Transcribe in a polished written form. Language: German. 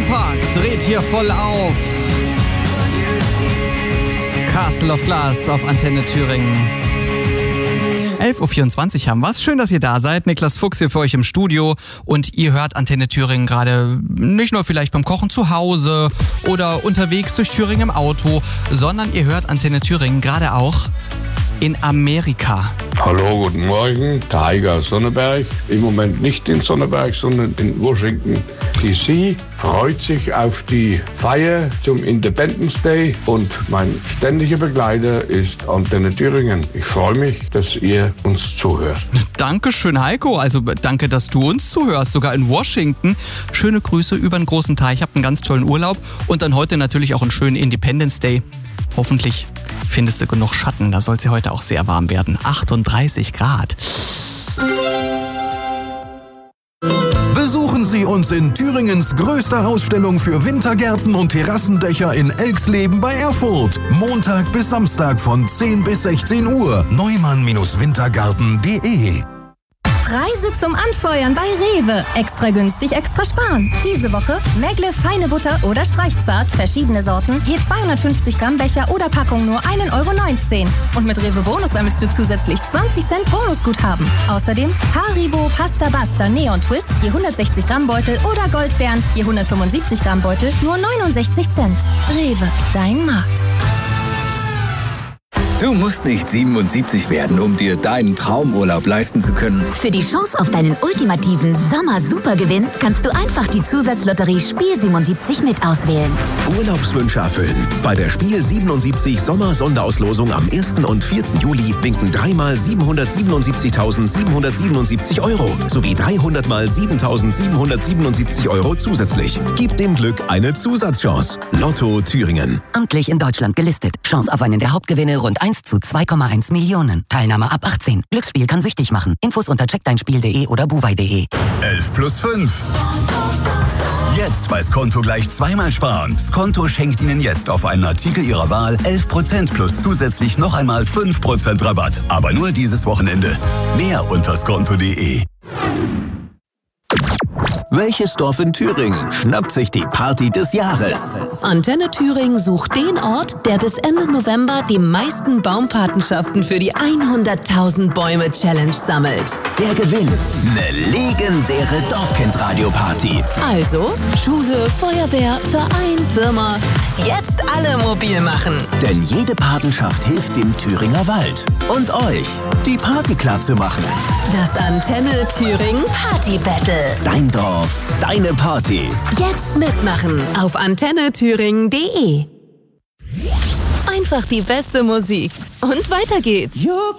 Thüringen Park dreht hier voll auf. Castle of Glass auf Antenne Thüringen. 11.24 Uhr haben wir's. Schön, dass ihr da seid. Niklas Fuchs hier für euch im Studio. Und ihr hört Antenne Thüringen gerade nicht nur vielleicht beim Kochen zu Hause oder unterwegs durch Thüringen im Auto, sondern ihr hört Antenne Thüringen gerade auch in Amerika. Hallo, guten Morgen. Der Heike aus Sonneberg. Im Moment nicht in Sonneberg, sondern in Washington DC. Freut sich auf die Feier zum Independence Day und mein ständiger Begleiter ist Antenne Thüringen. Ich freue mich, dass ihr uns zuhört. Dankeschön, Heiko. Also danke, dass du uns zuhörst, sogar in Washington. Schöne Grüße über den großen Teich. Habt einen ganz tollen Urlaub und dann heute natürlich auch einen schönen Independence Day. Hoffentlich findest du genug Schatten. Da soll es ja heute auch sehr warm werden. 38 Grad. Besuchen Sie uns in Thüringens größter Ausstellung für Wintergärten und Terrassendächer in Elxleben bei Erfurt. Montag bis Samstag von 10 bis 16 Uhr. Neumann-Wintergarten.de. Preise zum Anfeuern bei Rewe. Extra günstig, extra sparen. Diese Woche Megle feine Butter oder Streichzart, verschiedene Sorten, je 250 Gramm Becher oder Packung nur 1,19 €. Und mit Rewe Bonus sammelst du zusätzlich 20 Cent Bonusguthaben. Außerdem Haribo Pasta Basta Neon Twist, je 160 Gramm Beutel oder Goldbeeren, je 175 Gramm Beutel, nur 69 Cent. Rewe, dein Markt. Du musst nicht 77 werden, um dir deinen Traumurlaub leisten zu können. Für die Chance auf deinen ultimativen Sommer-Supergewinn kannst du einfach die Zusatzlotterie Spiel 77 mit auswählen. Urlaubswünsche erfüllen. Bei der Spiel 77 Sommer-Sonderauslosung am 1. und 4. Juli winken 3 mal 777.777 € sowie 300 mal 7.777 € zusätzlich. Gib dem Glück eine Zusatzchance. Lotto Thüringen. Amtlich in Deutschland gelistet. Chance auf einen der Hauptgewinne rund 1 zu 2,1 Millionen. Teilnahme ab 18. Glücksspiel kann süchtig machen. Infos unter checkdeinspiel.de oder buwei.de. 11 plus 5. Jetzt bei Skonto gleich zweimal sparen. Skonto schenkt Ihnen jetzt auf einen Artikel Ihrer Wahl 11% plus zusätzlich noch einmal 5% Rabatt. Aber nur dieses Wochenende. Mehr unter skonto.de. Welches Dorf in Thüringen schnappt sich die Party des Jahres? Antenne Thüringen sucht den Ort, der bis Ende November die meisten Baumpatenschaften für die 100.000 Bäume Challenge sammelt. Der Gewinn: eine legendäre Dorfkind-Radio-Party. Also Schule, Feuerwehr, Verein, Firma. Jetzt alle mobil machen. Denn jede Patenschaft hilft dem Thüringer Wald. Und euch, die Party klar zu machen. Das Antenne Thüringen Party Battle. Dein Dorf, deine Party. Jetzt mitmachen auf antennethüringen.de. Einfach die beste Musik. Und weiter geht's.